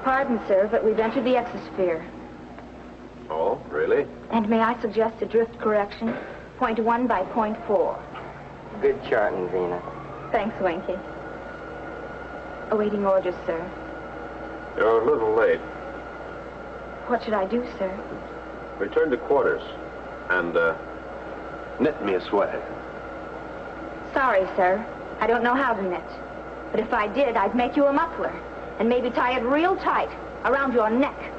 Pardon, sir, but we've entered the exosphere. Oh, really? And may I suggest a drift correction? 0.1 by 0.4. Good charting, Vina. Thanks, Winky. Awaiting orders, sir. You're a little late. What should I do, sir? Return to quarters and, knit me a sweater. Sorry, sir. I don't know how to knit. But if I did, I'd make you a muffler. And maybe tie it real tight around your neck.